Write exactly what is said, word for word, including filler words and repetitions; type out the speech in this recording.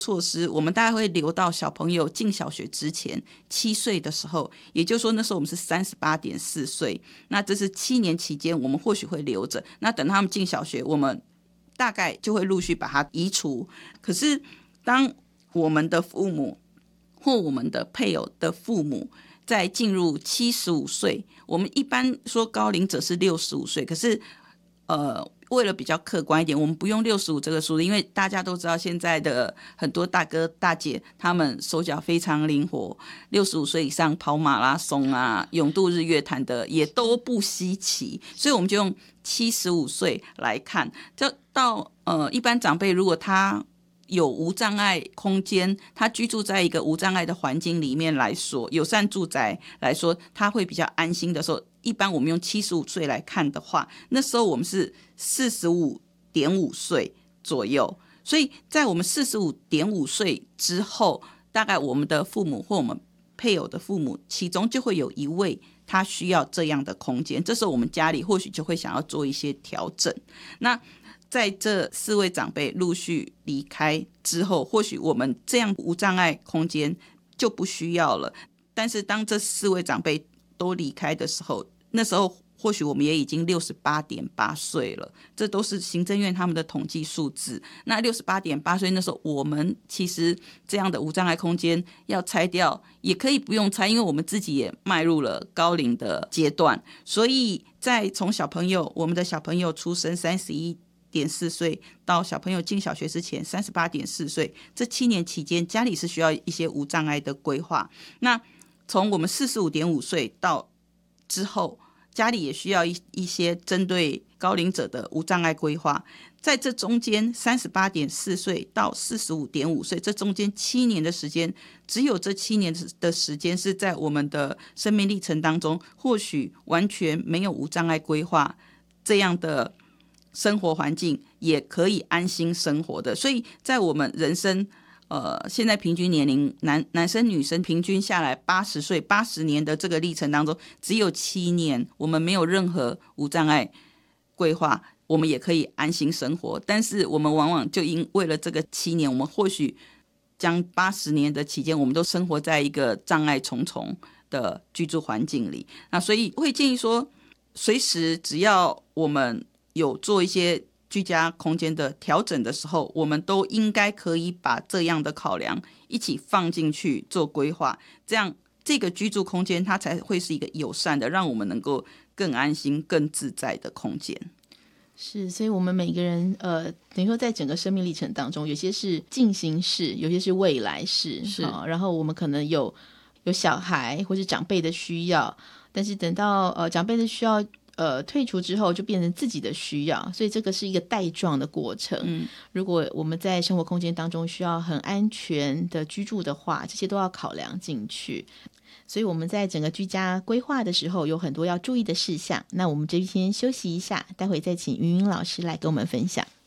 措施，我们大概会留到小朋友进小学之前七岁的时候，也就是说那时候我们是 三十八点四岁，那这是七年期间我们或许会留着，那等他们进小学我们大概就会陆续把它移除。可是当我们的父母或我们的配偶的父母在进入七十五岁，我们一般说高龄者是六十五岁，可是呃，为了比较客观一点，我们不用六十五这个数字，因为大家都知道现在的很多大哥大姐他们手脚非常灵活，六十五岁以上跑马拉松啊、泳渡日月潭的也都不稀奇，所以我们就用七十五岁来看。就到呃，一般长辈如果他有无障碍空间，他居住在一个无障碍的环境里面来说，友善住宅来说，他会比较安心的时候，一般我们用七十五岁来看的话，那时候我们是四十五点五岁左右，所以在我们四十五点五岁之后，大概我们的父母或我们配偶的父母其中就会有一位他需要这样的空间，这时候我们家里或许就会想要做一些调整。那在这四位长辈陆续离开之后，或许我们这样无障碍空间就不需要了，但是当这四位长辈都离开的时候，那时候或许我们也已经六十八点八岁了，这都是行政院他们的统计数字。那六十八点八岁那时候，我们其实这样的无障碍空间要拆掉也可以不用拆，因为我们自己也迈入了高龄的阶段，所以在从小朋友我们的小朋友出生三十一点四岁到小朋友进小学之前三十八点四岁，这七年期间家里是需要一些无障碍的规划。那从我们四十五点五岁到之后，家里也需要 一, 一些针对高龄者的无障碍规划。在这中间三十八点四岁到四十五点五岁，这中间七年的时间，只有这七年的时间是在我们的生命历程当中或许完全没有无障碍规划这样的生活环境也可以安心生活的。所以在我们人生呃，现在平均年龄 男, 男生女生平均下来八十岁八十年的这个历程当中，只有七年我们没有任何无障碍规划，我们也可以安心生活。但是我们往往就因为了这个七年，我们或许将八十年的期间我们都生活在一个障碍重重的居住环境里。那所以会建议说，随时只要我们有做一些居家空间的调整的时候，我们都应该可以把这样的考量一起放进去做规划，这样这个居住空间它才会是一个友善的，让我们能够更安心更自在的空间。 是，所以我们每个人呃，等于说在整个生命历程当中，有些是进行式，有些是未来式，是、哦、然后我们可能有有小孩或是长辈的需要，但是等到呃长辈的需要呃，退出之后就变成自己的需要，所以这个是一个带状的过程、嗯、如果我们在生活空间当中需要很安全的居住的话，这些都要考量进去。所以我们在整个居家规划的时候有很多要注意的事项。那我们这边先休息一下，待会再请云云老师来跟我们分享。